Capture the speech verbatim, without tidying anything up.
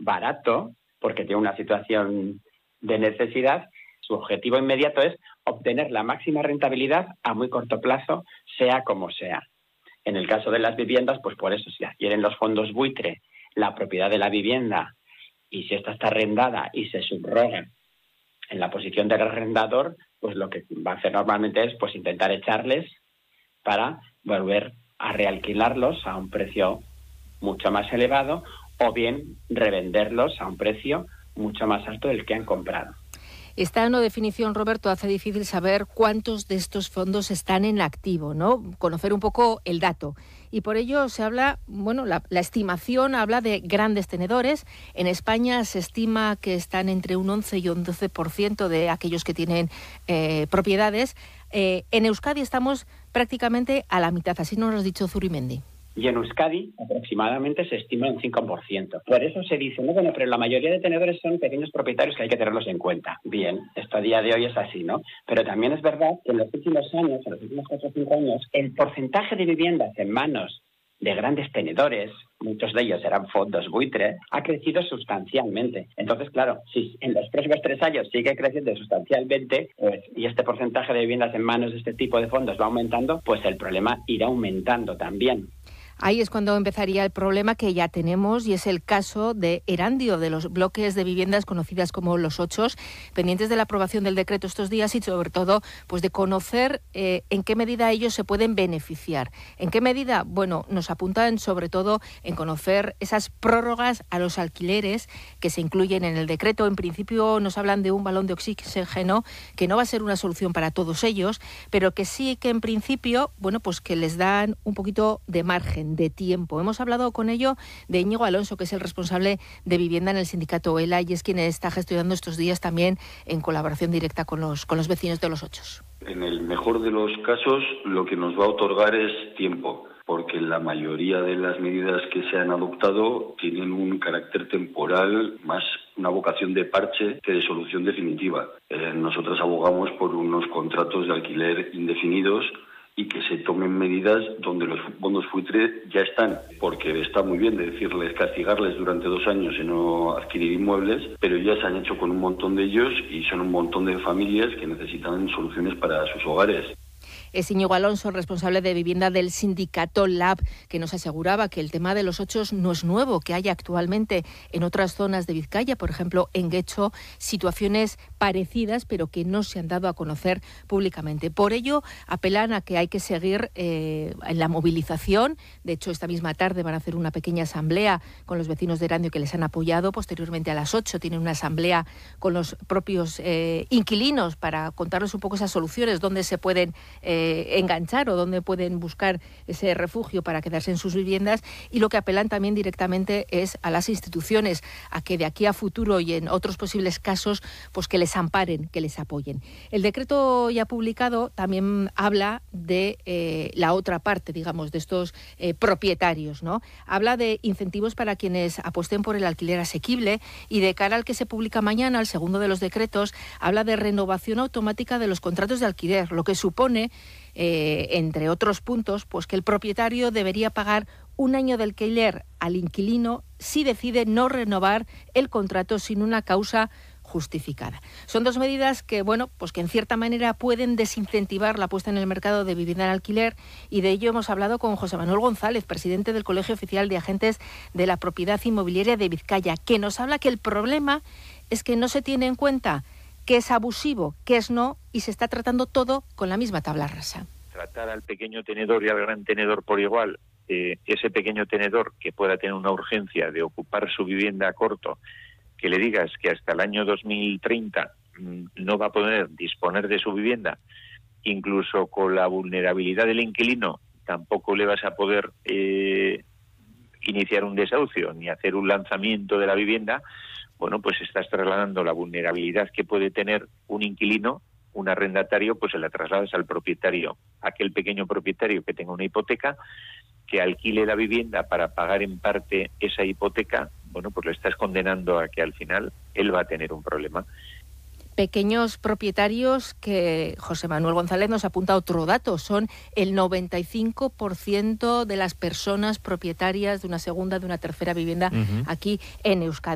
barato, porque tiene una situación de necesidad, su objetivo inmediato es obtener la máxima rentabilidad a muy corto plazo, sea como sea. En el caso de las viviendas, pues por eso, si adquieren los fondos buitre la propiedad de la vivienda y si esta está arrendada y se subroga en la posición del arrendador, pues lo que va a hacer normalmente es pues intentar echarles para volver a realquilarlos a un precio mucho más elevado o bien revenderlos a un precio mucho más alto del que han comprado. Esta no definición, Roberto, hace difícil saber cuántos de estos fondos están en activo, ¿no? Conocer un poco el dato. Y por ello se habla, bueno, la, la estimación habla de grandes tenedores. En España se estima que están entre un once y un doce por ciento de aquellos que tienen eh, propiedades. Eh, en Euskadi estamos prácticamente a la mitad, así nos lo ha dicho Zurimendi. Y en Euskadi aproximadamente se estima un cinco por ciento. Por eso se dice, no, bueno, pero la mayoría de tenedores son pequeños propietarios que hay que tenerlos en cuenta. Bien, esto a día de hoy es así, ¿no? Pero también es verdad que en los últimos años, en los últimos cuatro o cinco años, el porcentaje de viviendas en manos de grandes tenedores, muchos de ellos eran fondos buitre, ha crecido sustancialmente. Entonces, claro, si en los próximos tres años sigue creciendo sustancialmente pues, y este porcentaje de viviendas en manos de este tipo de fondos va aumentando, pues el problema irá aumentando también. Ahí es cuando empezaría el problema que ya tenemos y es el caso de Erandio, de los bloques de viviendas conocidas como los ochos, pendientes de la aprobación del decreto estos días y sobre todo pues de conocer eh, en qué medida ellos se pueden beneficiar. ¿En qué medida? Bueno, nos apuntan sobre todo en conocer esas prórrogas a los alquileres que se incluyen en el decreto. En principio nos hablan de un balón de oxígeno que no va a ser una solución para todos ellos, pero que sí que en principio, bueno, pues que les dan un poquito de margen de tiempo. Hemos hablado con ello de Íñigo Alonso, que es el responsable de vivienda en el sindicato ELA y es quien está gestionando estos días también en colaboración directa con los, con los vecinos de los ochos. En el mejor de los casos, lo que nos va a otorgar es tiempo, porque la mayoría de las medidas que se han adoptado tienen un carácter temporal, más una vocación de parche que de solución definitiva. Eh, nosotros abogamos por unos contratos de alquiler indefinidos y que se tomen medidas donde los fondos buitre ya están, porque está muy bien decirles, castigarles durante dos años en no adquirir inmuebles, pero ya se han hecho con un montón de ellos y son un montón de familias que necesitan soluciones para sus hogares. Es Íñigo Alonso, responsable de vivienda del sindicato Lab, que nos aseguraba que el tema de los ochos no es nuevo, que hay actualmente en otras zonas de Vizcaya, por ejemplo en Guecho, situaciones parecidas, pero que no se han dado a conocer públicamente. Por ello, apelan a que hay que seguir eh, en la movilización. De hecho, esta misma tarde van a hacer una pequeña asamblea con los vecinos de Erandio que les han apoyado. Posteriormente, a las ocho, tienen una asamblea con los propios eh, inquilinos para contarles un poco esas soluciones, dónde se pueden eh, enganchar o dónde pueden buscar ese refugio para quedarse en sus viviendas, y lo que apelan también directamente es a las instituciones a que de aquí a futuro y en otros posibles casos pues que les amparen, que les apoyen. El decreto ya publicado también habla de eh, la otra parte, digamos, de estos eh, propietarios, ¿no? Habla de incentivos para quienes apuesten por el alquiler asequible y de cara al que se publica mañana, el segundo de los decretos, habla de renovación automática de los contratos de alquiler, lo que supone Eh, entre otros puntos, pues que el propietario debería pagar un año de alquiler al inquilino si decide no renovar el contrato sin una causa justificada. Son dos medidas que, bueno, pues que en cierta manera pueden desincentivar la puesta en el mercado de vivienda en alquiler, y de ello hemos hablado con José Manuel González, presidente del Colegio Oficial de Agentes de la Propiedad Inmobiliaria de Vizcaya, que nos habla que el problema es que no se tiene en cuenta qué es abusivo, qué es no, y se está tratando todo con la misma tabla rasa. Tratar al pequeño tenedor y al gran tenedor por igual, eh, ese pequeño tenedor que pueda tener una urgencia de ocupar su vivienda a corto, que le digas que hasta el año dos mil treinta mmm, no va a poder disponer de su vivienda, incluso con la vulnerabilidad del inquilino, tampoco le vas a poder eh, iniciar un desahucio ni hacer un lanzamiento de la vivienda. Bueno, pues estás trasladando la vulnerabilidad que puede tener un inquilino, un arrendatario, pues se la trasladas al propietario, aquel pequeño propietario que tenga una hipoteca, que alquile la vivienda para pagar en parte esa hipoteca. Bueno, pues le estás condenando a que al final él va a tener un problema. Pequeños propietarios que José Manuel González nos apunta otro dato, son el noventa y cinco por ciento de las personas propietarias de una segunda, de una tercera vivienda uh-huh. aquí en Euskadi.